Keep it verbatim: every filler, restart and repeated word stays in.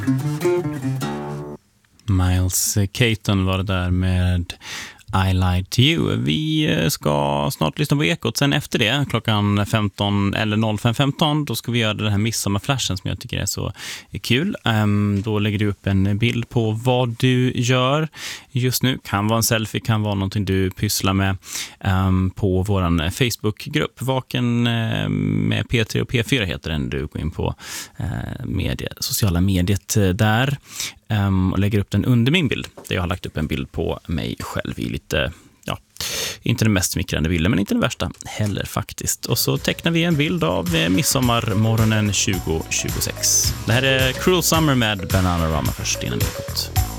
Miles Keaton var det där med I Lied to You. Vi ska snart lyssna på Ekot. Sen efter det, klockan femton eller fem femton, då ska vi göra den här midsommarflashen som jag tycker är så kul. Um, då lägger du upp en bild på vad du gör just nu. Kan vara en selfie, kan vara någonting du pysslar med um, på våran Facebookgrupp. Vaken uh, med P tre och P fyra heter den. Du går in på uh, media, sociala mediet uh, där. Um, och lägger upp den under min bild. Där jag har lagt upp en bild på mig själv i lite, ja, inte den mest smickrande bilden, men inte den värsta heller faktiskt. Och så tecknar vi en bild av eh, midsommarmorgonen tjugo tjugosex. Det här är Cruel Summer med Bananarama först innan Ekot.